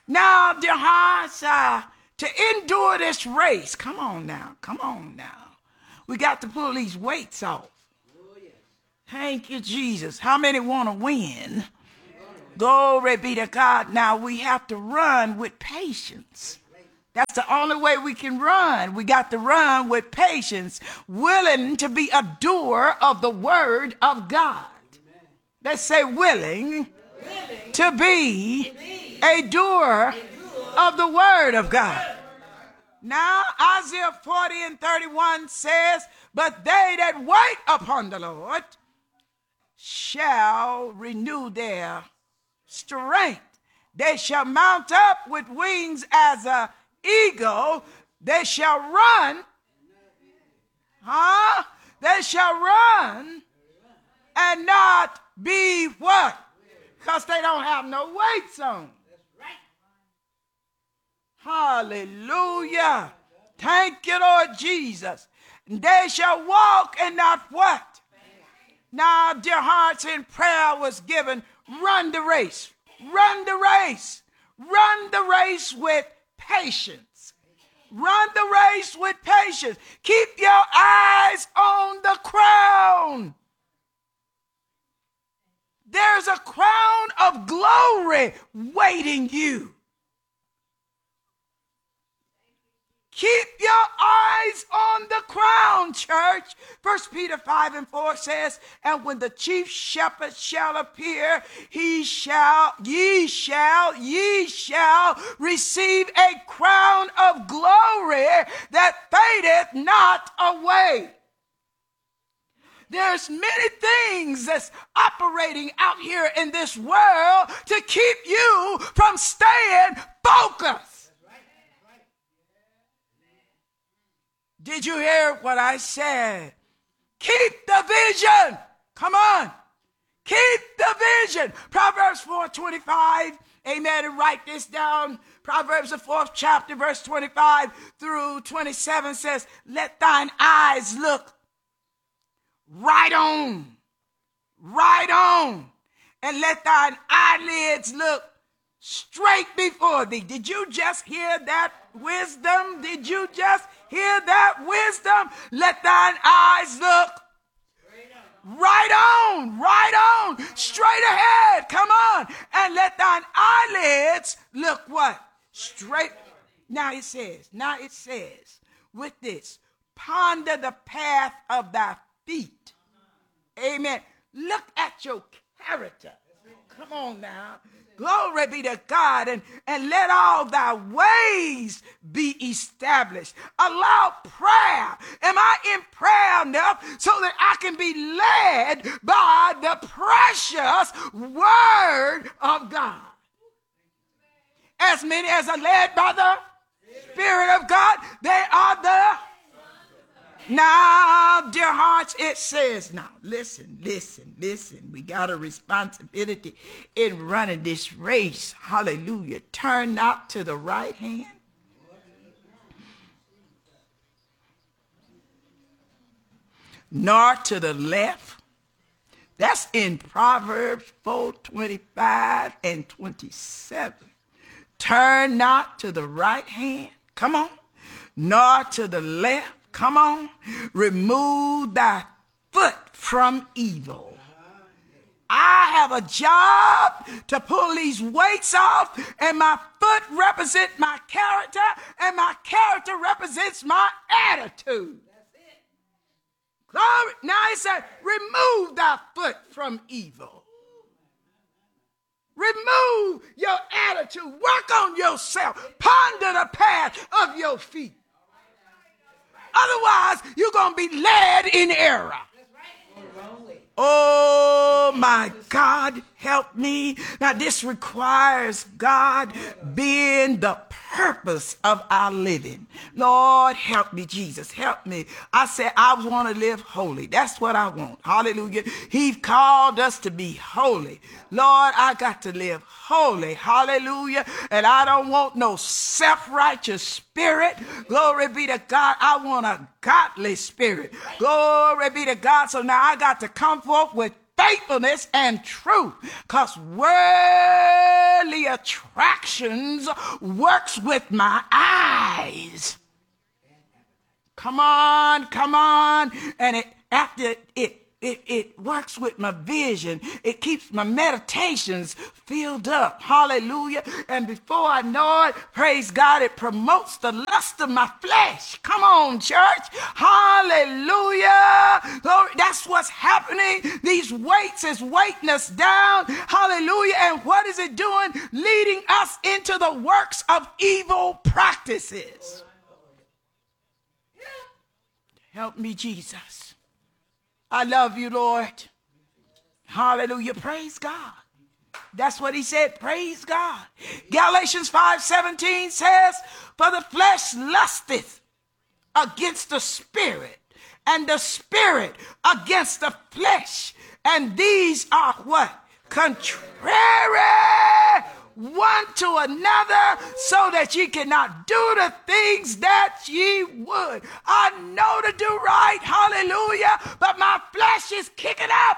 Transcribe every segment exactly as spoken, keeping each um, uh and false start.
Now, dear hearts, uh, to endure this race, come on now, come on now. We got to pull these weights off. Thank you, Jesus. How many want to win? Glory be to God. Now we have to run with patience. That's the only way we can run. We got to run with patience, willing to be a doer of the word of God. Let's say willing, willing to be, to be a, doer a doer of the word of God. Now Isaiah forty and thirty-one says, but they that wait upon the Lord shall renew their strength. They shall mount up with wings as a eagle. They shall run. Huh? They shall run and not be what? Because they don't have no weights on. Hallelujah. Thank you, Lord Jesus. They shall walk and not what? Now, dear hearts, in prayer was given, run the race. Run the race. Run the race with patience. Run the race with patience. Keep your eyes on the crown. There's a crown of glory waiting you. Keep your eyes on the crown, church. First Peter five and four says, and when the chief shepherd shall appear, he shall, ye shall, ye shall receive a crown of glory that fadeth not away. There's many things that's operating out here in this world to keep you from staying focused. Did you hear what I said? Keep the vision. Come on. Keep the vision. Proverbs four twenty-five. Amen. And write this down. Proverbs the fourth chapter, verse twenty-five through twenty-seven says, let thine eyes look right on. Right on. And let thine eyelids look straight before thee. Did you just hear that wisdom? Did you just hear that wisdom? Let thine eyes look right on, right on, straight ahead. Come on. And let thine eyelids look what? Straight. Now it says, now it says, with this, ponder the path of thy feet. Amen. Look at your character. Come on now. Glory be to God, and, and let all thy ways be established. Allow prayer. Am I in prayer enough so that I can be led by the precious word of God? As many as are led by the Spirit of God, they are the... Now, dear hearts, it says, now, listen, listen, listen. We got a responsibility in running this race. Hallelujah. Turn not to the right hand, nor to the left. That's in Proverbs four twenty-five and twenty-seven. Turn not to the right hand, come on, nor to the left. Come on. Remove thy foot from evil. I have a job to pull these weights off, and my foot represents my character, and my character represents my attitude. Glory. Now he said, remove thy foot from evil. Remove your attitude. Work on yourself. Ponder the path of your feet. Otherwise, you're going to be led in error. Oh, my God, help me. Now, this requires God being the purpose of our living. Lord, help me, Jesus, help me. I said, I want to live holy. That's what I want. Hallelujah. He called us to be holy. Lord, I got to live holy. Hallelujah. And I don't want no self-righteous spirit. Glory be to God. I want a godly spirit. Glory be to God. So now I got to come forth with faithfulness and truth, because worldly attractions works with my eyes. Come on, come on. And it, after it, it, it works with my vision. It keeps my meditations filled up. Hallelujah. And before I know it, praise God, it promotes the lust of my flesh. Come on, church. Hallelujah. Glory. That's what's happening. These weights is weighting us down. Hallelujah. And what is it doing? Leading us into the works of evil practices. Help me, Jesus. I love you, Lord. Hallelujah. Praise God. That's what he said. Praise God. Galatians five seventeen says, for the flesh lusteth against the spirit, and the spirit against the flesh. And these are what? Contrary one to another, so that ye cannot do the things that ye would. I know to do right, hallelujah, but my flesh is kicking up.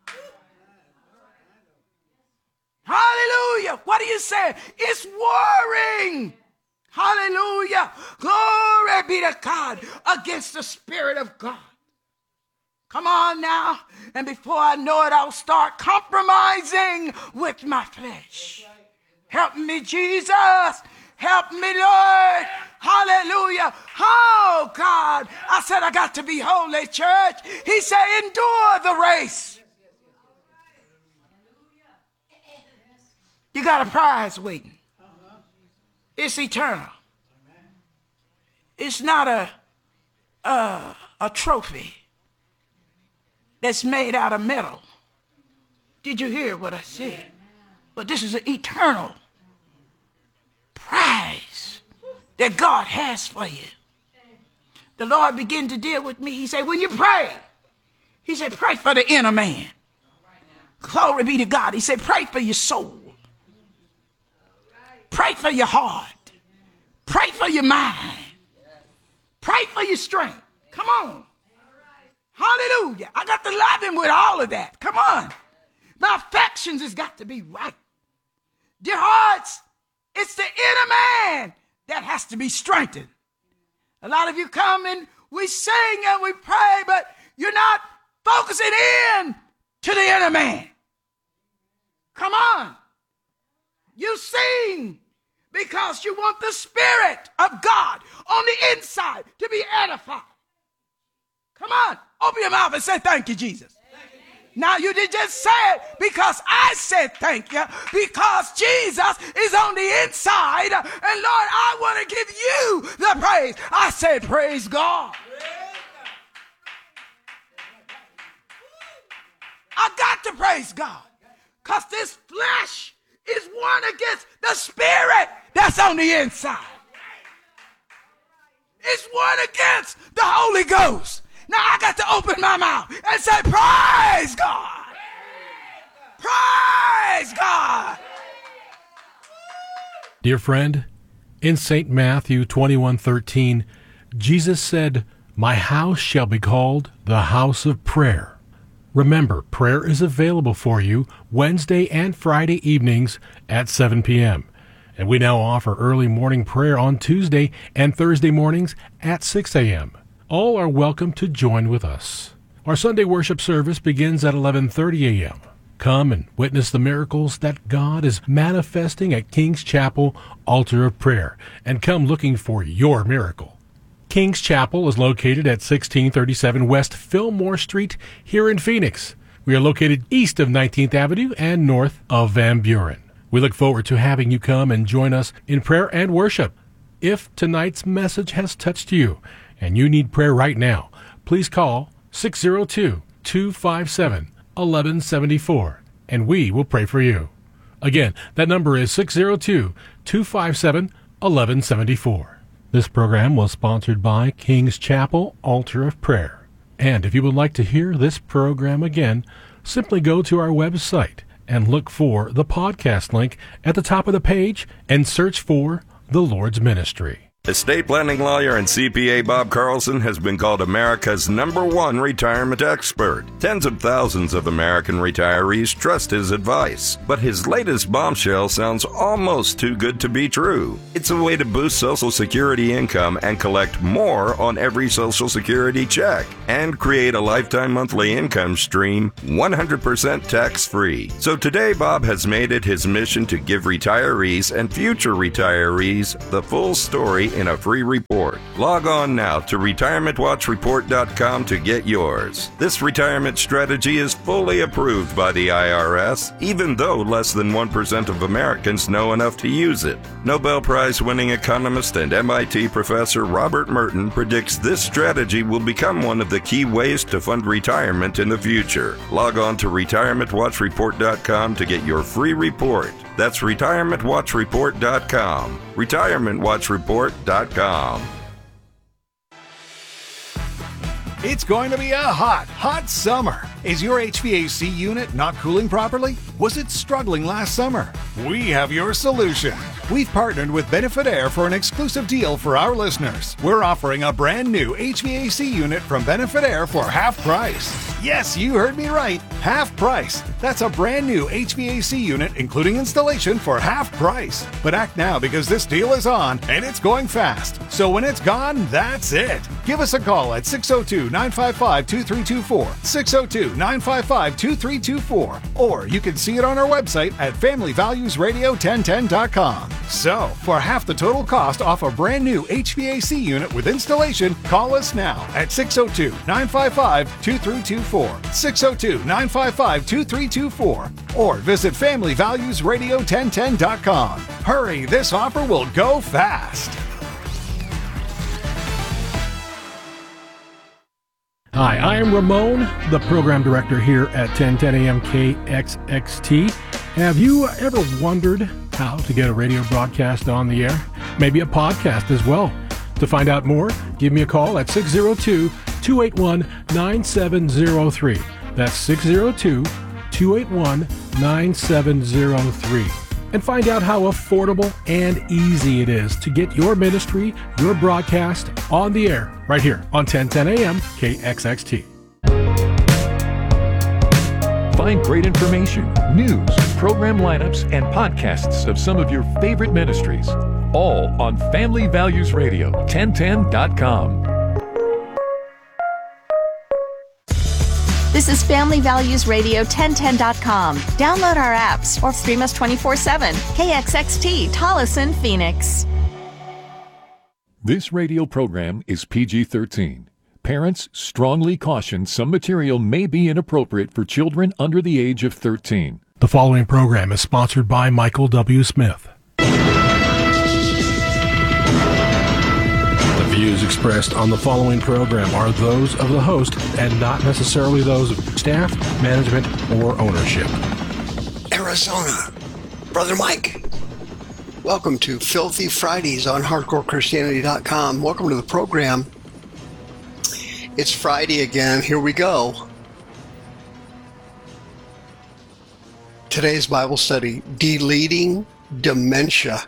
Hallelujah. What are you saying? It's warring. Hallelujah. Glory be to God against the Spirit of God. Come on now. And before I know it, I'll start compromising with my flesh. Help me, Jesus. Help me, Lord. Hallelujah. Oh, God. I said I got to be holy, church. He said, endure the race. You got a prize waiting. It's eternal. It's not a, a, a trophy that's made out of metal. Did you hear what I said? But this is an eternal prize that God has for you. The Lord began to deal with me. He said, when you pray, he said, pray for the inner man. Glory be to God. He said, pray for your soul. Pray for your heart. Pray for your mind. Pray for your strength. Come on. Hallelujah. I got to love him with all of that. Come on. My affections has got to be right. Dear hearts, it's the inner man that has to be strengthened. A lot of you come and we sing and we pray, but you're not focusing in to the inner man. Come on. You sing because you want the Spirit of God on the inside to be edified. Come on. Open your mouth and say, thank you, Jesus. Now you did just say it because I said thank you, because Jesus is on the inside, and Lord, I want to give you the praise. I said praise God. I got to praise God because this flesh is one against the Spirit that's on the inside. It's one against the Holy Ghost. Now I got to open my mouth and say, praise God. Praise God. Dear friend, in Saint Matthew twenty-one thirteen, Jesus said, my house shall be called the house of prayer. Remember, prayer is available for you Wednesday and Friday evenings at seven p.m. And we now offer early morning prayer on Tuesday and Thursday mornings at six a.m. All are welcome to join with us. Our Sunday worship service begins at eleven thirty a.m. Come and witness the miracles that God is manifesting at King's Chapel Altar of Prayer, and come looking for your miracle. King's Chapel is located at sixteen thirty-seven West Fillmore Street here in Phoenix. We are located east of nineteenth Avenue and north of Van Buren. We look forward to having you come and join us in prayer and worship. If tonight's message has touched you and you need prayer right now, please call six oh two, two five seven, one one seven four and we will pray for you. Again, that number is six oh two, two five seven, one one seven four. This program was sponsored by King's Chapel Altar of Prayer. And if you would like to hear this program again, simply go to our website and look for the podcast link at the top of the page and search for The Lord's Ministry. Estate planning lawyer and C P A Bob Carlson has been called America's number one retirement expert. Tens of thousands of American retirees trust his advice, but his latest bombshell sounds almost too good to be true. It's a way to boost Social Security income and collect more on every Social Security check and create a lifetime monthly income stream one hundred percent tax-free. So today, Bob has made it his mission to give retirees and future retirees the full story in a free report. Log on now to retirement watch report dot com to get yours. This retirement strategy is fully approved by the I R S, even though less than one percent of Americans know enough to use it. Nobel Prize-winning economist and M I T professor Robert Merton predicts this strategy will become one of the key ways to fund retirement in the future. Log on to retirement watch report dot com to get your free report. That's retirement watch report dot com. retirement watch report dot com. It's going to be a hot, hot summer. Is your H V A C unit not cooling properly? Was it struggling last summer? We have your solution. We've partnered with Benefit Air for an exclusive deal for our listeners. We're offering a brand new H V A C unit from Benefit Air for half price. Yes, you heard me right. Half price. That's a brand new H V A C unit, including installation, for half price. But act now because this deal is on and it's going fast. So when it's gone, that's it. Give us a call at six oh two, nine five five, two three two four, six oh two, nine five five, two three two four, or you can see it on our website at family values radio ten ten dot com. So, for half the total cost off a brand new H V A C unit with installation, call us now at six oh two, nine five five, two three two four, six oh two, nine five five, two three two four, or visit family values radio ten ten dot com. Hurry, this offer will go fast. Hi, I am Ramon, the program director here at ten ten A M K X X T. Have you ever wondered how to get a radio broadcast on the air? Maybe a podcast as well. To find out more, give me a call at six oh two, two eight one, nine seven oh three. That's six oh two, two eight one, nine seven oh three. And find out how affordable and easy it is to get your ministry, your broadcast on the air right here on ten ten A M K X X T. Find great information, news, program lineups, and podcasts of some of your favorite ministries, all on Family Values Radio, ten ten dot com. This is Family Values Radio, ten ten dot com. Download our apps or stream us twenty-four seven. K X X T, Tolleson, Phoenix. This radio program is P G thirteen. Parents strongly caution some material may be inappropriate for children under the age of thirteen. The following program is sponsored by Michael W. Smith. The views expressed on the following program are those of the host and not necessarily those of staff, management, or ownership. Arizona, Brother Mike. Welcome to Filthy Fridays on hardcore christianity dot com. Welcome to the program. It's Friday again. Here we go. Today's Bible study, Deleting Dementia.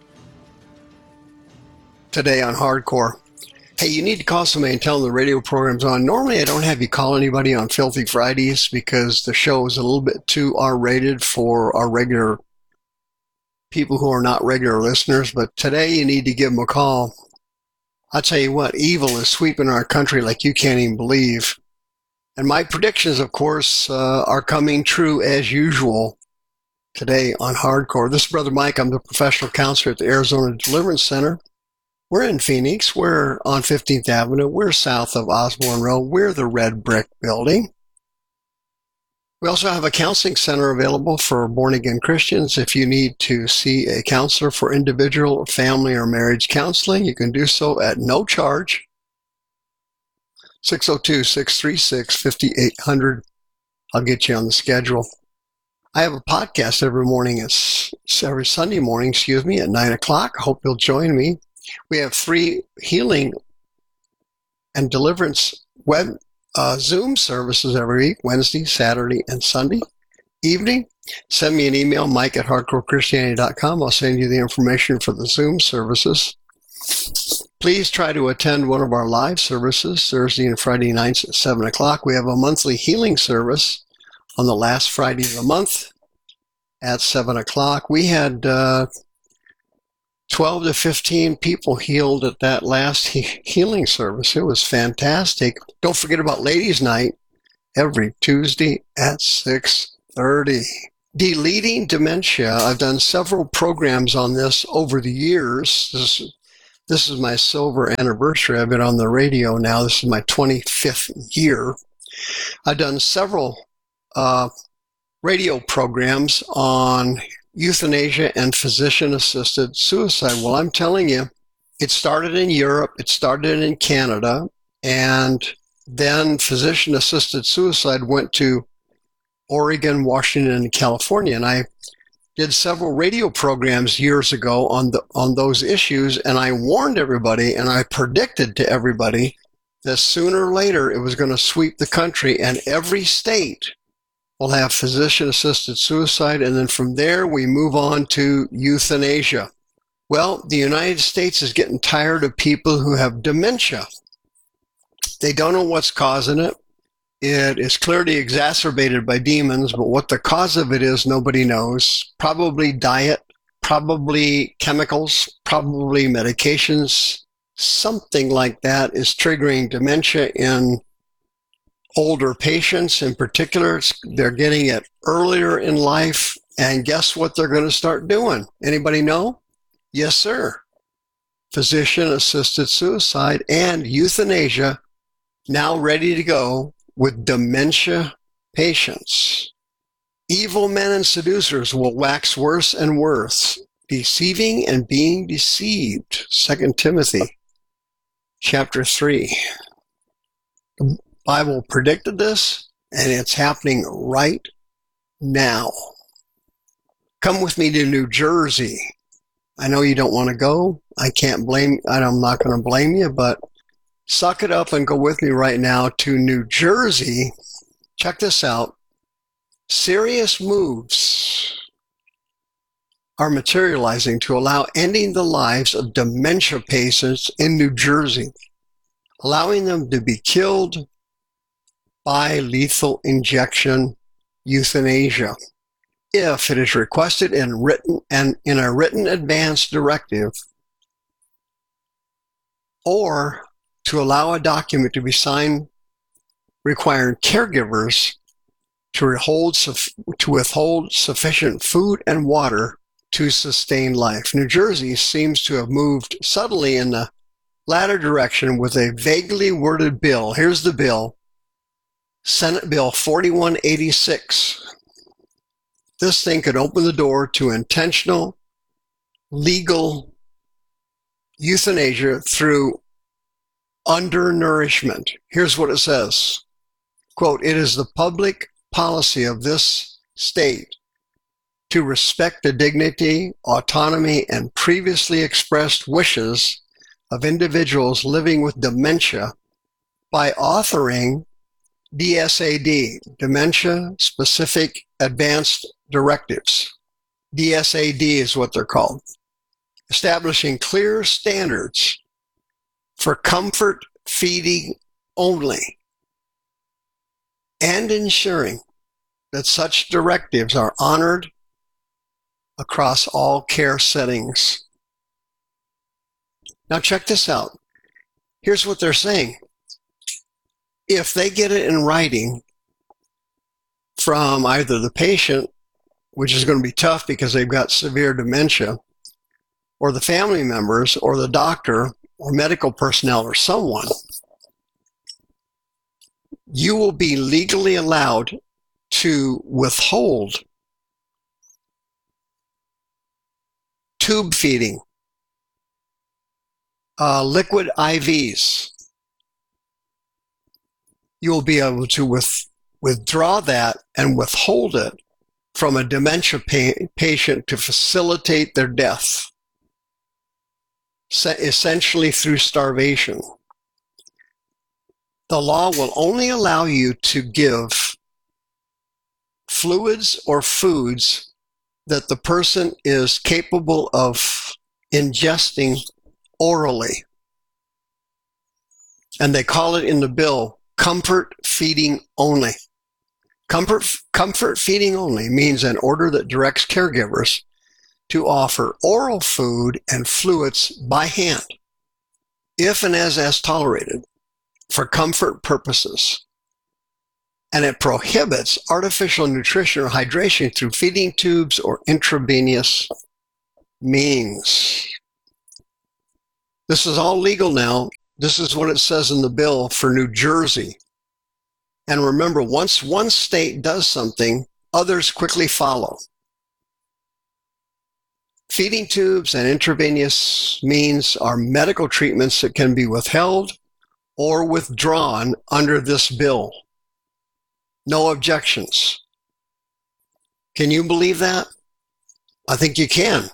Today on Hardcore. Hey, you need to call somebody and tell them the radio program's on. Normally, I don't have you call anybody on Filthy Fridays because the show is a little bit too R-rated for our regular people who are not regular listeners. But today, you need to give them a call. I'll tell you what, evil is sweeping our country like you can't even believe. And my predictions, of course, uh, are coming true as usual today on Hardcore. This is Brother Mike. I'm the professional counselor at the Arizona Deliverance Center. We're in Phoenix. We're on fifteenth Avenue. We're south of Osborne Road. We're the Red Brick Building. We also have a counseling center available for born-again Christians. If you need to see a counselor for individual, family, or marriage counseling, you can do so at no charge. six oh two, six three six, five eight zero zero. I'll get you on the schedule. I have a podcast every morning, it's every Sunday morning, excuse me, at nine o'clock. I hope you'll join me. We have three healing and deliverance web uh, Zoom services every week, Wednesday, Saturday, and Sunday evening. Send me an email, Mike at hardcore christianity dot com. I'll send you the information for the Zoom services. Please try to attend one of our live services Thursday and Friday nights at seven o'clock. We have a monthly healing service on the last Friday of the month at seven o'clock. We had uh, twelve to fifteen people healed at that last he- healing service. It was fantastic. Don't forget about Ladies' Night every Tuesday at six thirty. Deleting dementia. I've done several programs on this over the years. This is, this is my silver anniversary. I've been on the radio now. This is my twenty-fifth year. I've done several uh, radio programs on euthanasia and physician-assisted suicide. Well, I'm telling you, it started in Europe, it started in Canada, and then physician-assisted suicide went to Oregon, Washington, and California. And I did several radio programs years ago on the on those issues, and I warned everybody, and I predicted to everybody that sooner or later it was going to sweep the country, and every state will have physician-assisted suicide, and then from there we move on to euthanasia. Well, the United States is getting tired of people who have dementia. They don't know what's causing it. It is clearly exacerbated by demons, but what the cause of it is, nobody knows. Probably diet, probably chemicals, probably medications. Something like that is triggering dementia in older patients. In particular, they're getting it earlier in life, and guess what they're going to start doing? Anybody know? Yes, sir. Physician-assisted suicide and euthanasia now ready to go with dementia patients. Evil men and seducers will wax worse and worse, deceiving and being deceived. Second Timothy chapter three. The Bible predicted this, and it's happening right now. Come with me to New Jersey. I know you don't want to go. I can't blame, I'm not going to blame you, but suck it up and go with me right now to New Jersey. Check this out. Serious moves are materializing to allow ending the lives of dementia patients in New Jersey, allowing them to be killed by lethal injection euthanasia, if it is requested in written and in a written advance directive, or to allow a document to be signed requiring caregivers to withhold, to withhold sufficient food and water to sustain life. New Jersey seems to have moved subtly in the latter direction with a vaguely worded bill. Here's the bill. Senate Bill forty-one eighty-six. This thing could open the door to intentional, legal euthanasia through undernourishment. Here's what it says. Quote, it is the public policy of this state to respect the dignity, autonomy, and previously expressed wishes of individuals living with dementia by authoring D S A D, Dementia Specific Advanced Directives. D S A D is what they're called. Establishing clear standards for comfort feeding only, and ensuring that such directives are honored across all care settings. Now check this out. Here's what they're saying. If they get it in writing from either the patient, which is going to be tough because they've got severe dementia, or the family members, or the doctor, or medical personnel, or someone, you will be legally allowed to withhold tube feeding, uh, liquid I Vs. You will be able to with, withdraw that and withhold it from a dementia pa- patient to facilitate their death, essentially through starvation. The law will only allow you to give fluids or foods that the person is capable of ingesting orally. And they call it in the bill comfort feeding only. Comfort, comfort feeding only means an order that directs caregivers to offer oral food and fluids by hand, if and as as tolerated, for comfort purposes. And it prohibits artificial nutrition or hydration through feeding tubes or intravenous means. This is all legal now. This is what it says in the bill for New Jersey. And remember, once one state does something, others quickly follow. Feeding tubes and intravenous means are medical treatments that can be withheld or withdrawn under this bill. No objections. Can you believe that? I think you can.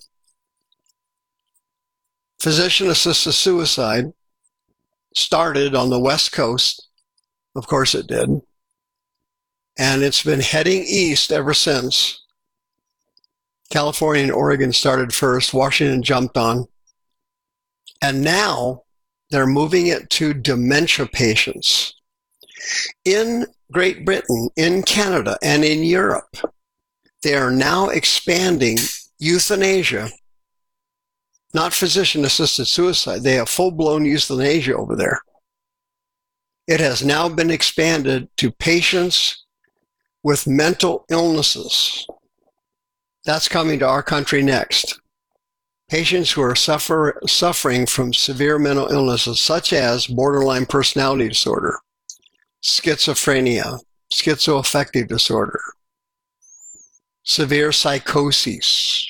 Physician-assisted suicide started on the West Coast. Of course it did. And it's been heading east ever since. California and Oregon started first. Washington jumped on. And now they're moving it to dementia patients. In Great Britain, in Canada, and in Europe, they are now expanding euthanasia, not physician-assisted suicide. They have full-blown euthanasia over there. It has now been expanded to patients with mental illnesses. That's coming to our country next. Patients who are suffer, suffering from severe mental illnesses such as borderline personality disorder, schizophrenia, schizoaffective disorder, severe psychosis,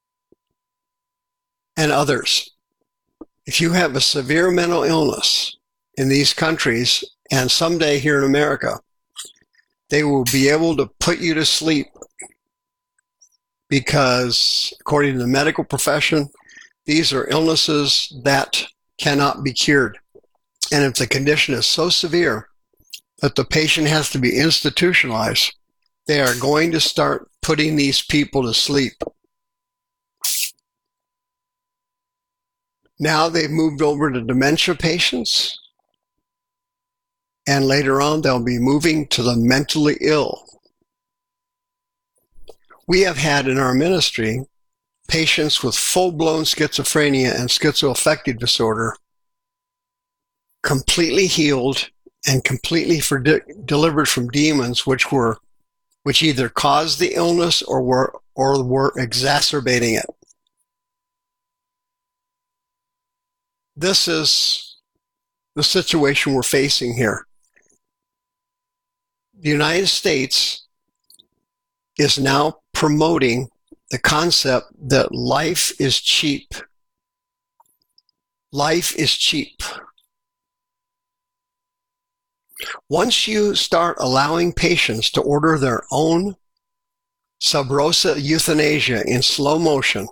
and others. If you have a severe mental illness in these countries, and someday here in America, they will be able to put you to sleep because, according to the medical profession, these are illnesses that cannot be cured. And if the condition is so severe that the patient has to be institutionalized, they are going to start putting these people to sleep. Now they've moved over to dementia patients, and later on they'll be moving to the mentally ill. We have had in our ministry patients with full-blown schizophrenia and schizoaffective disorder completely healed and completely for de- delivered from demons which were which either caused the illness or were or were exacerbating it. This is the situation we're facing here. The United States is now promoting the concept that life is cheap. Life is cheap. Once you start allowing patients to order their own sub rosa euthanasia in slow motion,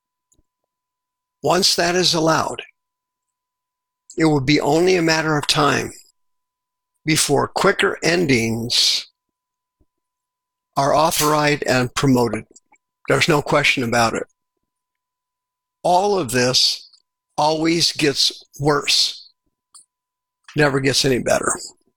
once that is allowed, it will be only a matter of time before quicker endings are authorized and promoted. There's no question about it. All of this always gets worse, never gets any better.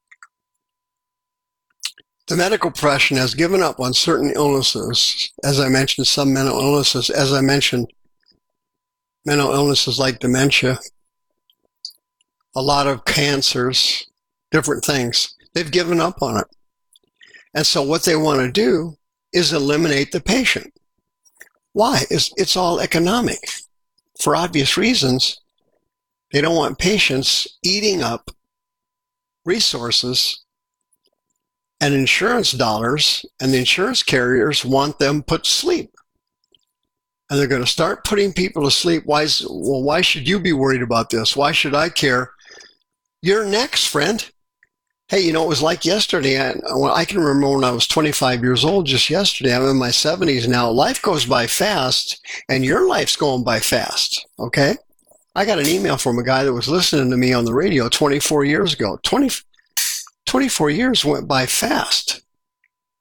The medical profession has given up on certain illnesses, as I mentioned, some mental illnesses, as I mentioned, mental illnesses like dementia, a lot of cancers, different things. They've given up on it. And so what they want to do is eliminate the patient. Why? It's, it's all economic. For obvious reasons, they don't want patients eating up resources and insurance dollars, and the insurance carriers want them put to sleep. And they're going to start putting people to sleep. Why is, well, why should you be worried about this? Why should I care? You're next, friend. Hey, you know, it was like yesterday. I, I can remember when I was twenty-five years old, just yesterday. I'm in my seventies now. Life goes by fast, and your life's going by fast, okay? I got an email from a guy that was listening to me on the radio twenty-four years ago. twenty, twenty-four years went by fast.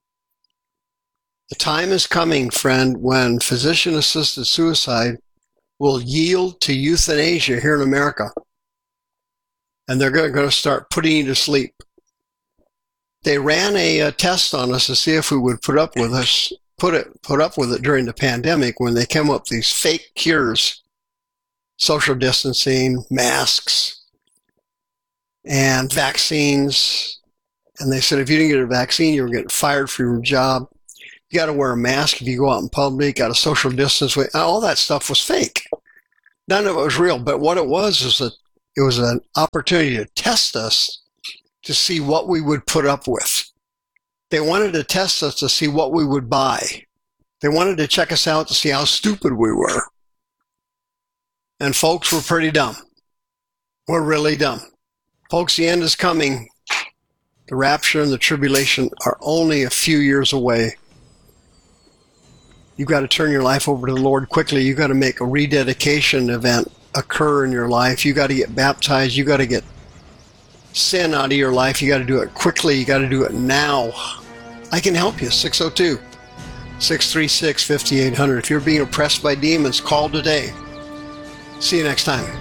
The time is coming, friend, when physician-assisted suicide will yield to euthanasia here in America. And they're going to start putting you to sleep. They ran a, a test on us to see if we would put up with us, put it, put up with it during the pandemic when they came up with these fake cures, social distancing, masks, and vaccines. And they said if you didn't get a vaccine, you were getting fired from your job. You got to wear a mask if you go out in public, got a social distance. All that stuff was fake. None of it was real. But what it was is that it was an opportunity to test us to see what we would put up with. They wanted to test us to see what we would buy. They wanted to check us out to see how stupid we were. And folks, we're pretty dumb. We're really dumb. Folks, the end is coming. The rapture and the tribulation are only a few years away. You've got to turn your life over to the Lord quickly. You've got to make a rededication event occur in your life. You've got to get baptized. You've got to get sin out of your life. You got to do it quickly. You got to do it now. I can help you. six oh two, six three six, five eight zero zero. If you're being oppressed by demons, call today. See you next time.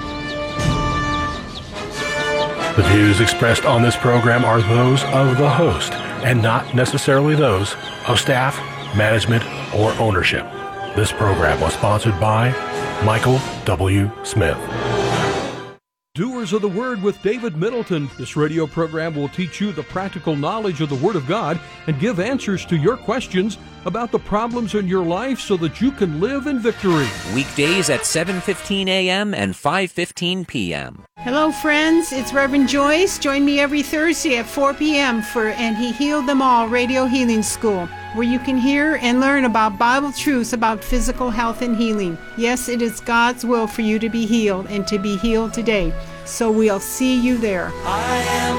The views expressed on this program are those of the host and not necessarily those of staff, management, or ownership. This program was sponsored by Michael W. Smith. Doers of the Word with David Middleton. This radio program will teach you the practical knowledge of the Word of God and give answers to your questions about the problems in your life so that you can live in victory. Weekdays at seven fifteen a.m. and five fifteen p.m. Hello, friends. It's Reverend Joyce. Join me every Thursday at four p.m. for And He Healed Them All Radio Healing School, where you can hear and learn about Bible truths about physical health and healing. Yes, it is God's will for you to be healed and to be healed today. So we'll see you there. I am